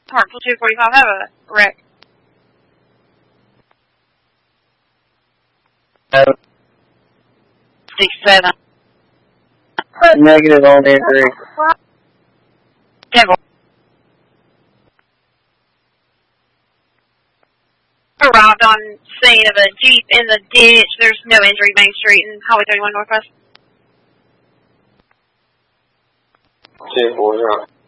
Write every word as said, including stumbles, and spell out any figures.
Hartsville two forty-five have a wreck. sixty-seven. Negative on injury. Devil. Arrived on scene of a Jeep in the ditch. There's no injury, Main Street and Highway thirty-one Northwest. ten four,